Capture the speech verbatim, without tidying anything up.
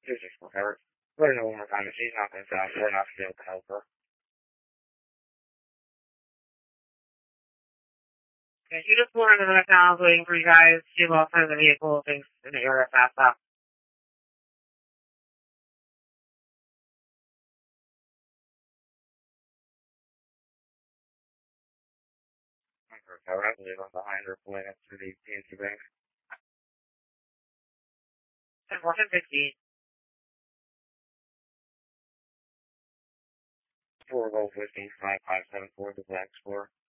Two six four Howard. Let her know one more time that she's not been found. We're not going to be able to help her. Okay, she just pulled into the McDonald's waiting for you guys. She lost her in the vehicle. Things in the area fast up. I believe I'm behind her pulling up to the P N C Bank. ten one fifteen. four Golf Whiskey five five seven four, the Black Explorer.